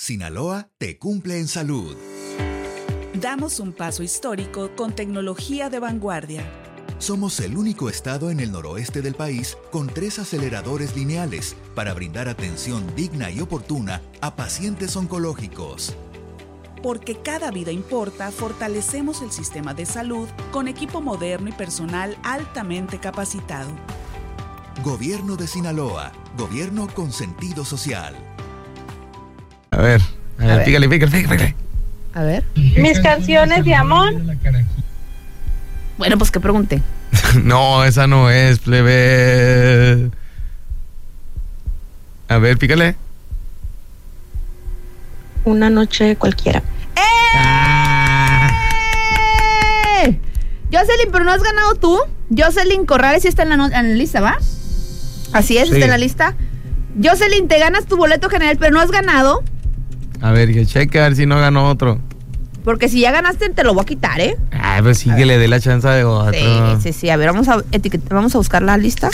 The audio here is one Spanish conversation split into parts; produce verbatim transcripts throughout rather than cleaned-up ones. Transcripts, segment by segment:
Sinaloa te cumple en salud. Damos un paso histórico con tecnología de vanguardia. Somos el único estado en el noroeste del país con tres aceleradores lineales para brindar atención digna y oportuna a pacientes oncológicos. Porque cada vida importa, fortalecemos el sistema de salud con equipo moderno y personal altamente capacitado. Gobierno de Sinaloa, gobierno con sentido social. A ver, a ver, a ver. Pícale, pícale, pícale. A ver. Mis canciones de amor. Bueno, pues que pregunte. No, esa no es, plebe. A ver, pícale. Una noche cualquiera. ¡Eh! Ah. Jocelyn, pero no has ganado tú. Jocelyn Corrales sí está en la, no- en la lista, ¿va? Así es, sí. Está en la lista. Jocelyn, te ganas tu boleto general, pero no has ganado. A ver, que cheque a ver si no ganó otro. Porque si ya ganaste, te lo voy a quitar, ¿eh? Ay, pues sí, que le dé la chance de otro. Sí, sí, sí. A ver, vamos a etiquetar, vamos a buscar la lista.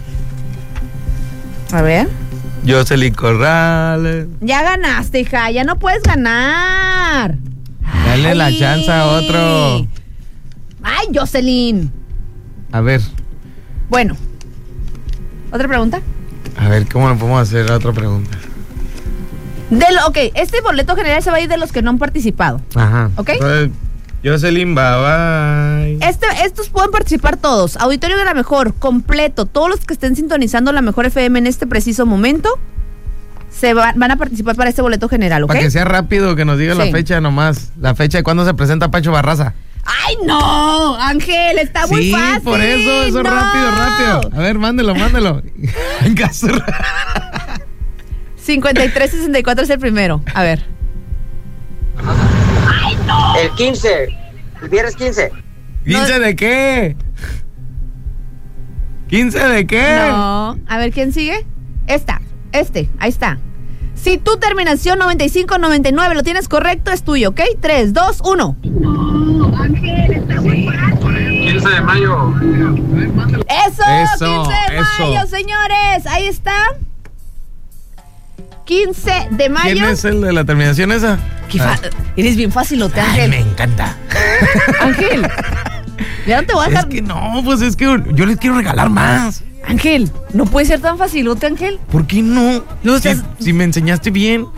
A ver. Jocelyn Corrales. Ya ganaste, hija. Ya no puedes ganar. Dale Ay. la chance a otro. Ay, Jocelyn. A ver. Bueno. ¿Otra pregunta? A ver, ¿cómo le podemos hacer otra pregunta? De lo, ok, este boleto general se va a ir de los que no han participado. Ajá. ¿Ok? Pues, Jocelyn, bye bye. Este, estos pueden participar todos. Auditorio de la Mejor, completo. Todos los que estén sintonizando la Mejor F M en este preciso momento se va, van a participar para este boleto general, ¿ok? Para que sea rápido, que nos diga sí. La fecha nomás. La fecha de cuando se presenta Pancho Barraza. ¡Ay, no! Ángel, está sí, muy fácil. Sí, por eso, eso no. rápido, rápido. A ver, mándelo, mándelo. cincuenta y tres sesenta y cuatro es el primero. A ver. Ay, no. El quince. El viernes quince. ¿quince no. de qué? ¿quince de qué? No. A ver, ¿quién sigue? Esta. Este. Ahí está. Si tu terminación noventa y cinco noventa y nueve lo tienes correcto, es tuyo, ¿ok? tres, dos, uno. No, Ángel, está muy fácil. quince de mayo. Eso, eso quince de eso. mayo, señores. Ahí está. quince de mayo. ¿Quién es el de la terminación esa? Qué fa- ah. Eres bien facilote, Ángel. Ay, me encanta. Ángel, ya no te voy a dejar. Es que no, pues es que yo les quiero regalar más. Ángel, no puede ser tan facilote, Ángel. ¿Por qué no? no si, estás... si me enseñaste bien.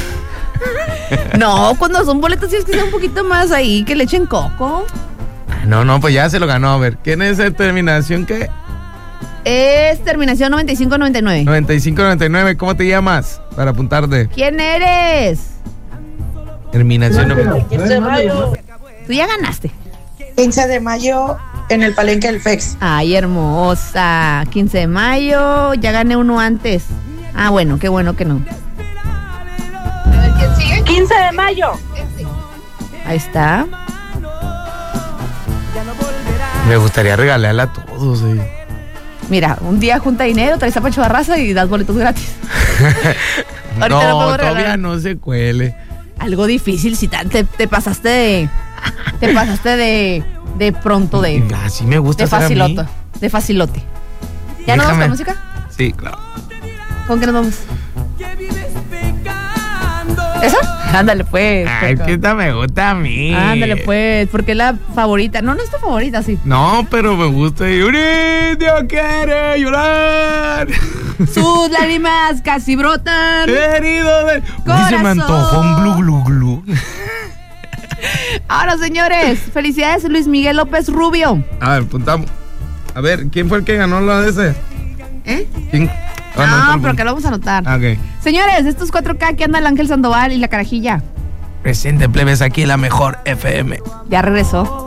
No, cuando son boletos tienes que ser un poquito más ahí, que le echen coco. No, no, pues ya se lo ganó. A ver, ¿quién es el terminación qué? Es terminación noventa y cinco noventa y nueve. noventa y cinco noventa y nueve, ¿cómo te llamas? Para apuntarte. ¿Quién eres? Terminación noventa y cinco. quince de mayo. Tú ya ganaste. quince de mayo en el Palenque del F E X. Ay, hermosa. quince de mayo, ya gané uno antes. Ah, bueno, qué bueno que no. A ver, ¿quién sigue? quince de mayo. Ahí está. Me gustaría regalarle a todos. Eh. Mira, un día junta dinero, traes a Pancho Barraza y das boletos gratis. no, no todavía no se cuele. Algo difícil, si te, te pasaste de... Te pasaste de... De pronto de... Así me gusta de facilote. De facilote. ¿Ya Déjame. nos vamos con música? Sí, claro. ¿Con qué nos vamos? ¿Esa? Ándale pues. Ay, que esta me gusta a mí. Ándale pues, porque es la favorita. No, no es tu favorita, sí. No, pero me gusta. Yuridio quiere llorar. Sus lágrimas casi brotan. Herido de... Corazón. Se me antojó un glu glu glu. Ahora, señores, felicidades Luis Miguel López Rubio. A ver, apuntamos. A ver, ¿quién fue el que ganó lo de ese? ¿Eh? ¿Quién? No, no, no pero que lo vamos a anotar. Ah, ok. Señores, estos cuatro K que anda el Ángel Sandoval y la Carajilla. Presente, plebes, aquí en la Mejor F M. Ya regresó.